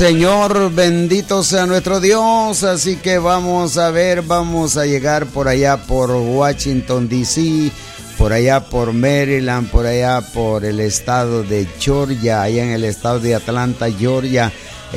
Señor, bendito sea nuestro Dios. Así que vamos a ver, vamos a llegar por allá por Washington DC, por allá por Maryland, por allá por el estado de Georgia, allá en el estado de Atlanta, Georgia,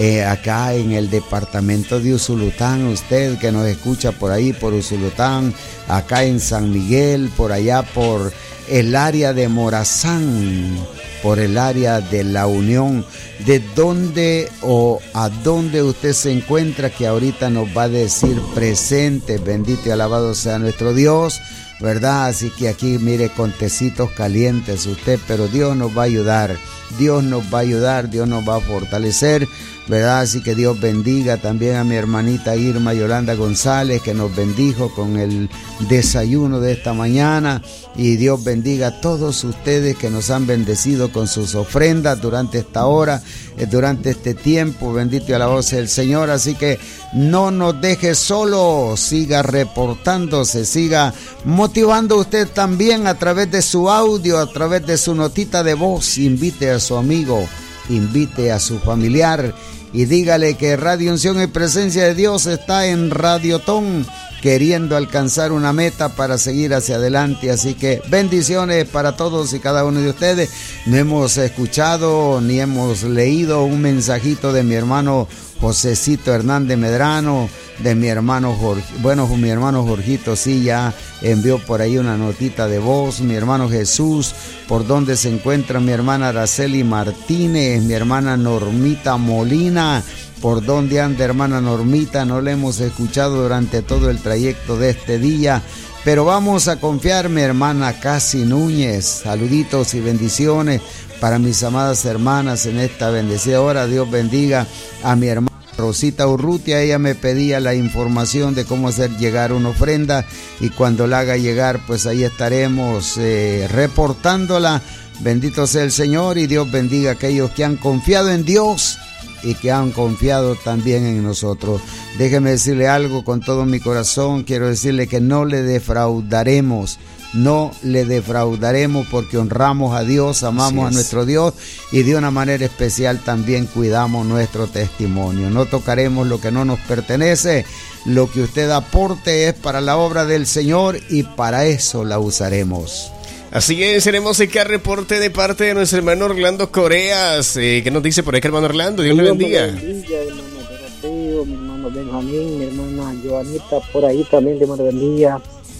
acá en el departamento de Usulután, usted que nos escucha por ahí por Usulután, acá en San Miguel, por allá por el área de Morazán, por el área de La Unión, de dónde o a dónde usted se encuentra, que ahorita nos va a decir presente. Bendito y alabado sea nuestro Dios, ¿verdad? Así que aquí mire, con tecitos calientes usted, pero Dios nos va a ayudar, Dios nos va a ayudar, Dios nos va a fortalecer, ¿verdad? Así que Dios bendiga también a mi hermanita Irma Yolanda González, que nos bendijo con el desayuno de esta mañana, y Dios bendiga a todos ustedes que nos han bendecido con sus ofrendas durante esta hora, durante este tiempo. Bendito y alabado sea el Señor. Así que no nos deje solo, siga reportándose, siga motivando usted también a través de su audio, a través de su notita de voz. Invite a su amigo, invite a su familiar y dígale que Radio Unción y Presencia de Dios está en Radiotón, queriendo alcanzar una meta para seguir hacia adelante. Así que bendiciones para todos y cada uno de ustedes. No hemos escuchado ni hemos leído un mensajito de mi hermano Josecito Hernández Medrano, de mi hermano Jorge. Bueno, mi hermano Jorgito sí ya envió por ahí una notita de voz. Mi hermano Jesús, por donde se encuentra mi hermana Araceli Martínez, mi hermana Normita Molina. ¿Por dónde anda hermana Normita? No la hemos escuchado durante todo el trayecto de este día, pero vamos a confiar. Mi hermana Casi Núñez, saluditos y bendiciones para mis amadas hermanas en esta bendecida hora. Dios bendiga a mi hermana Rosita Urrutia. Ella me pedía la información de cómo hacer llegar una ofrenda, y cuando la haga llegar, pues ahí estaremos reportándola. Bendito sea el Señor, y Dios bendiga a aquellos que han confiado en Dios y que han confiado también en nosotros. Déjeme decirle algo con todo mi corazón. Quiero decirle que no le defraudaremos, no le defraudaremos, porque honramos a Dios, amamos a nuestro Dios, y de una manera especial también cuidamos nuestro testimonio. No tocaremos lo que no nos pertenece. Lo que usted aporte es para la obra del Señor, y para eso la usaremos. Así es, tenemos acá reporte de parte de nuestro hermano Orlando Coreas. ¿Qué nos dice por acá, hermano Orlando? Dios le bendiga. Hermano Doroteo, mi hermano Benjamín, mi hermana Joanita, por ahí también, Dios me bendiga.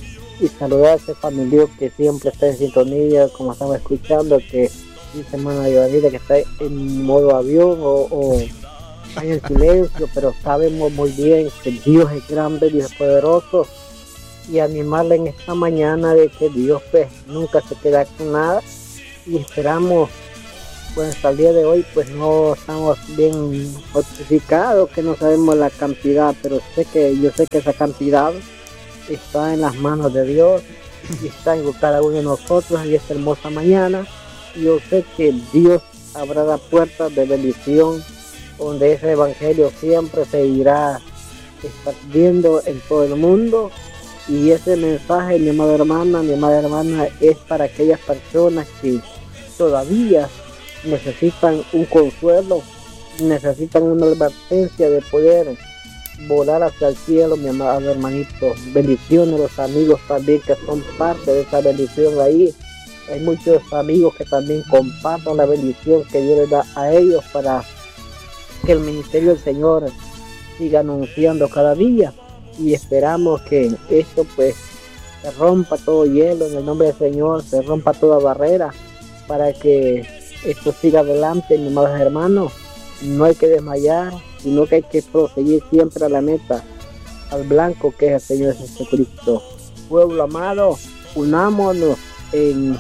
Y saludar a ese familiar que siempre está en sintonía, como estaba escuchando, que dice hermana Joanita que está en modo avión o está en silencio, pero sabemos muy bien que Dios es grande, Dios es poderoso. Y animarle en esta mañana de que Dios pues nunca se queda con nada, y esperamos, pues hasta el día de hoy pues no estamos bien notificados, que no sabemos la cantidad, pero yo sé que esa cantidad está en las manos de Dios y está en cada uno de nosotros. Y esta hermosa mañana yo sé que Dios abrirá puertas de bendición, donde ese evangelio siempre se irá expandiendo en todo el mundo. Y ese mensaje, mi amada hermana, es para aquellas personas que todavía necesitan un consuelo, necesitan una advertencia de poder volar hacia el cielo, mi amado hermanito. Bendiciones a los amigos también que son parte de esa bendición ahí. Hay muchos amigos que también comparten la bendición que Dios les da a ellos, para que el ministerio del Señor siga anunciando cada día. Y esperamos que esto pues se rompa todo hielo en el nombre del Señor, se rompa toda barrera, para que esto siga adelante, mis amados hermanos. No hay que desmayar, sino que hay que proseguir siempre a la meta, al blanco que es el Señor Jesucristo. Pueblo amado, unámonos en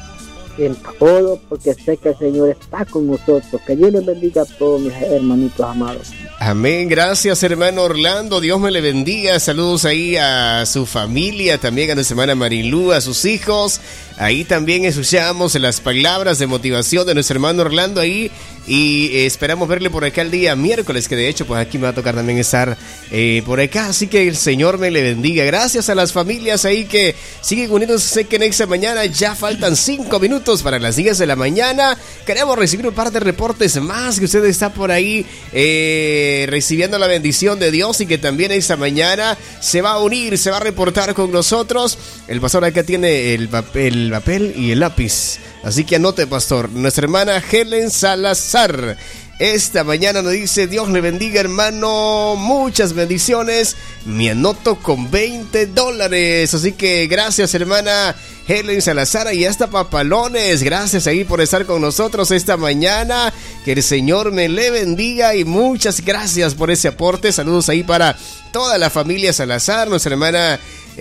todo, porque sé que el Señor está con nosotros. Que Dios les bendiga a todos mis hermanitos amados. Amén, gracias hermano Orlando, Dios me le bendiga. Saludos ahí a su familia, también a nuestra hermana Marilú, a sus hijos, Ahí también escuchamos las palabras de motivación de nuestro hermano Orlando ahí. Y esperamos verle por acá el día miércoles, que de hecho pues aquí me va a tocar también estar por acá. Así que el Señor me le bendiga. Gracias a las familias ahí que siguen uniéndose. Sé que en esta mañana ya faltan 5 minutos para las 10 de la mañana. Queremos recibir un par de reportes más, que usted está por ahí recibiendo la bendición de Dios y que también esta mañana se va a unir, se va a reportar con nosotros. El pastor acá tiene el papel y el lápiz. Así que anote, pastor. Nuestra hermana Helen Salazar esta mañana nos dice: Dios le bendiga, hermano, muchas bendiciones. Me anoto con $20. Así que gracias, hermana Helen Salazar, y hasta papalones. Gracias ahí por estar con nosotros esta mañana. Que el Señor me le bendiga y muchas gracias por ese aporte. Saludos ahí para toda la familia Salazar, nuestra hermana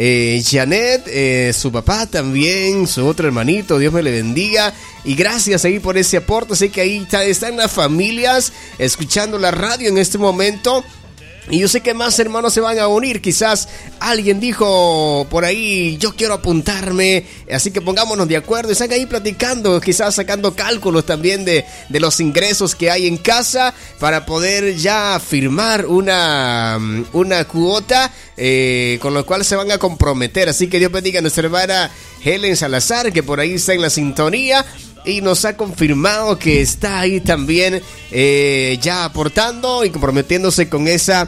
Janet, su papá también, su otro hermanito, Dios me le bendiga y gracias ahí por ese aporte. Sé que ahí están las familias escuchando la radio en este momento. Y yo sé que más hermanos se van a unir. Quizás alguien dijo por ahí: yo quiero apuntarme. Así que pongámonos de acuerdo y están ahí platicando, quizás sacando cálculos también de los ingresos que hay en casa, para poder ya firmar una cuota con lo cual se van a comprometer. Así que Dios bendiga a nuestra hermana Helen Salazar, que por ahí está en la sintonía y nos ha confirmado que está ahí también ya aportando y comprometiéndose con esa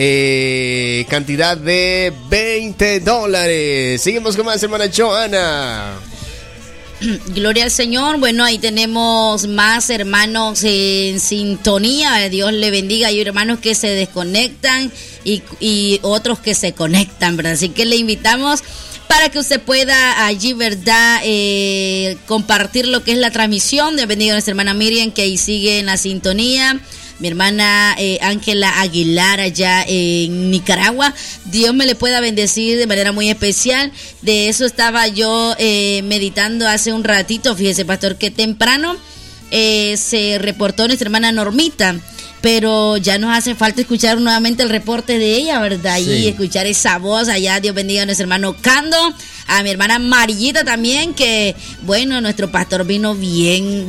cantidad de $20. Seguimos con más, hermana Joana. Gloria al Señor. Bueno, ahí tenemos más hermanos en sintonía. Dios le bendiga. Hay hermanos que se desconectan y otros que se conectan, ¿verdad? Así que le invitamos para que usted pueda allí, ¿verdad?, compartir lo que es la transmisión. Dios bendiga a nuestra hermana Miriam, que ahí sigue en la sintonía. Mi hermana Ángela Aguilar allá en Nicaragua. Dios me le pueda bendecir de manera muy especial. De eso estaba yo meditando hace un ratito. Fíjese, pastor, que temprano se reportó nuestra hermana Normita, pero ya nos hace falta escuchar nuevamente el reporte de ella, ¿verdad? Sí. Y escuchar esa voz allá. Dios bendiga a nuestro hermano Cando, a mi hermana Marillita también, que bueno, nuestro pastor vino bien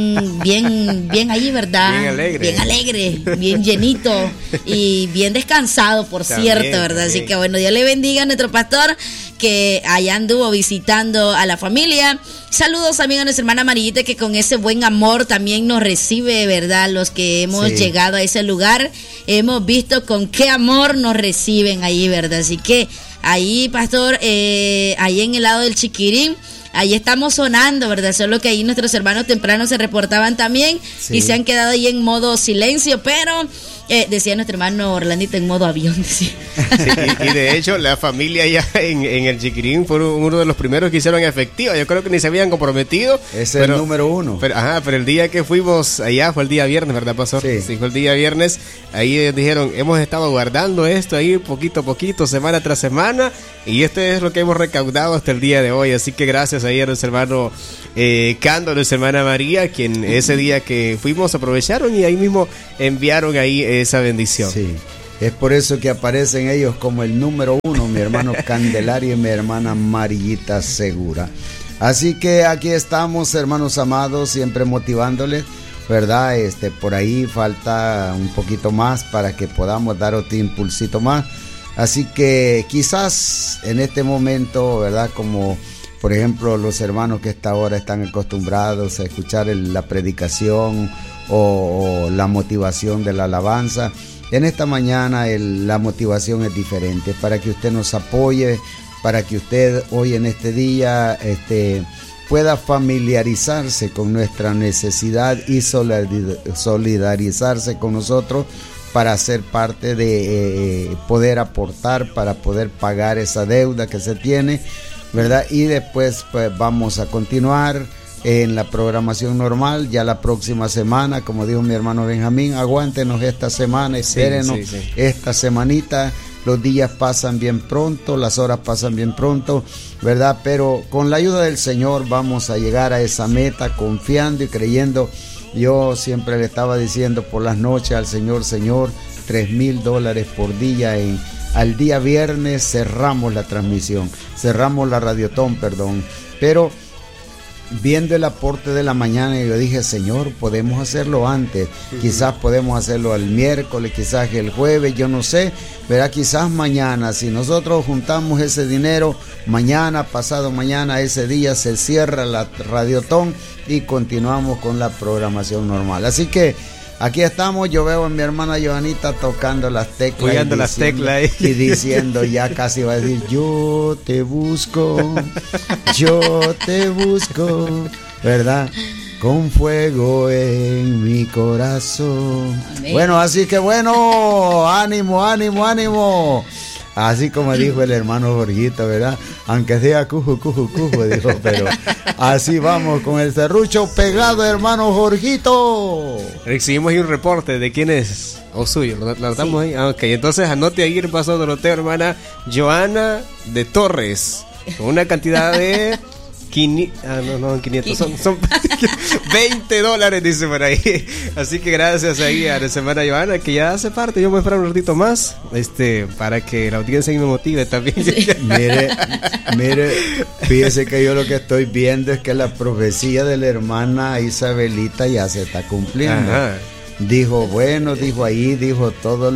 allí, ¿verdad? Bien alegre, bien llenito y bien descansado, por también, cierto, ¿verdad? También. Así que bueno, Dios le bendiga a nuestro pastor, que allá anduvo visitando a la familia. Saludos también a nuestra hermana Marillita, que con ese buen amor también nos recibe, ¿verdad? Los que hemos llegado a ese lugar, hemos visto con qué amor nos reciben ahí, ¿verdad? Así que ahí, pastor, ahí en el lado del Chiquirín, ahí estamos sonando, ¿verdad? Solo que ahí nuestros hermanos temprano se reportaban también y se han quedado ahí en modo silencio, pero decía nuestro hermano Orlandito, en modo avión, decía. Sí, y de hecho la familia ya en el Chiquirín fueron uno de los primeros que hicieron efectivo. Yo creo que ni se habían comprometido. Es el número uno. Pero el día que fuimos allá fue el día viernes, ¿verdad, pastor? Sí, fue el día viernes. Ahí dijeron: hemos estado guardando esto ahí poquito a poquito, semana tras semana, y esto es lo que hemos recaudado hasta el día de hoy. Así que gracias ahí a nuestro hermano Cando, a nuestra hermana María, quien ese día que fuimos aprovecharon y ahí mismo enviaron ahí esa bendición. Sí, es por eso que aparecen ellos como el número uno, mi hermano Candelario y mi hermana Marillita Segura. Así que aquí estamos, hermanos amados, siempre motivándoles, ¿verdad? Por ahí falta un poquito más para que podamos dar otro impulsito más. Así que quizás en este momento, ¿verdad?, como por ejemplo los hermanos que hasta ahora están acostumbrados a escuchar la predicación o la motivación de la alabanza, en esta mañana la motivación es diferente, para que usted nos apoye, para que usted hoy en este día pueda familiarizarse con nuestra necesidad y solidarizarse con nosotros para ser parte de poder aportar, para poder pagar esa deuda que se tiene, ¿verdad? Y después pues vamos a continuar en la programación normal, ya la próxima semana, como dijo mi hermano Benjamín, aguántenos esta semana, espérenos esta semanita. Los días pasan bien pronto, las horas pasan bien pronto, ¿verdad? Pero con la ayuda del Señor vamos a llegar a esa meta, confiando y creyendo. Yo siempre le estaba diciendo por las noches al Señor: Señor, $3,000 por día. Al día viernes cerramos la transmisión, cerramos la radiotón, pero viendo el aporte de la mañana, yo dije, Señor, podemos hacerlo antes, quizás podemos hacerlo el miércoles, quizás el jueves, yo no sé, verá, quizás mañana, si nosotros juntamos ese dinero, mañana, pasado mañana, ese día se cierra la Radiotón y continuamos con la programación normal. Así que aquí estamos, yo veo a mi hermana Joanita tocando las teclas. Cuidando las teclas. Y diciendo, ya casi va a decir, yo te busco, ¿verdad? Con fuego en mi corazón. Amén. Bueno, así que bueno, ánimo. Así como dijo el hermano Jorgito, ¿verdad? Aunque sea cuju, dijo, pero así vamos con el serrucho pegado, hermano Jorgito. Recibimos ahí un reporte de quién es, o suyo, lo notamos ahí. Ok, entonces anote ahí el paso Doroteo, hermana Joana de Torres, con una cantidad de 500, son $20, dice por ahí. Así que gracias ahí a la hermana Joana, que ya hace parte. Yo voy a esperar un ratito más, para que la audiencia me motive también. Sí. Mire, fíjese que yo lo que estoy viendo es que la profecía de la hermana Isabelita ya se está cumpliendo. Ajá. Dijo todos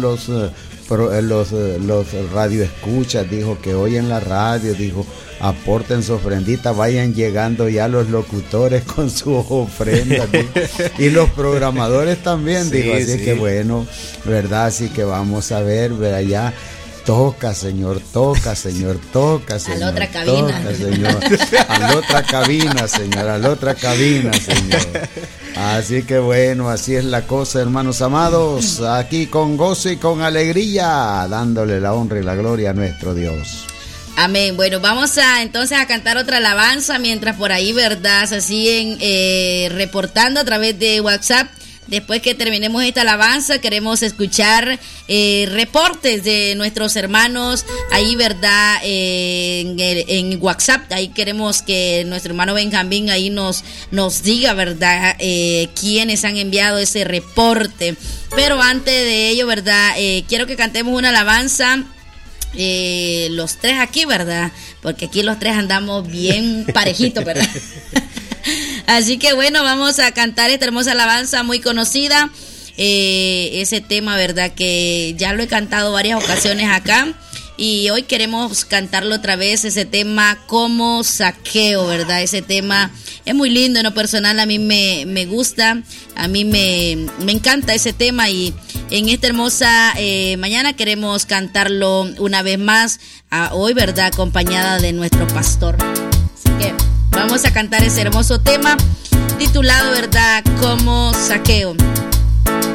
los radioescuchas, dijo que oyen la radio, dijo, aporten su ofrendita, vayan llegando ya los locutores con sus ofrendas, y los programadores también, sí, dijo, así que bueno, ¿verdad? Así que vamos a ver allá. Toca, Señor. A la otra cabina. Toca, Señor. A la otra cabina, Señor. Así que bueno, así es la cosa, hermanos amados. Aquí con gozo y con alegría, dándole la honra y la gloria a nuestro Dios. Amén. Bueno, vamos entonces a cantar otra alabanza mientras por ahí, ¿verdad? Se siguen reportando a través de WhatsApp. Después que terminemos esta alabanza, queremos escuchar reportes de nuestros hermanos ahí, ¿verdad? En WhatsApp. Ahí queremos que nuestro hermano Benjamín ahí nos diga, ¿verdad? Quiénes han enviado ese reporte. Pero antes de ello, ¿verdad? Quiero que cantemos una alabanza. Los tres aquí, ¿verdad? Porque aquí los tres andamos bien parejitos, ¿verdad? Así que bueno, vamos a cantar esta hermosa alabanza muy conocida. Ese tema, ¿verdad? Que ya lo he cantado varias ocasiones acá. Y hoy queremos cantarlo otra vez, ese tema como Zaqueo, ¿verdad? Ese tema es muy lindo, en lo personal a mí me gusta, a mí me encanta ese tema. Y en esta hermosa mañana queremos cantarlo una vez más, hoy, ¿verdad? Acompañada de nuestro pastor. Así que vamos a cantar ese hermoso tema titulado, ¿verdad? Como Zaqueo.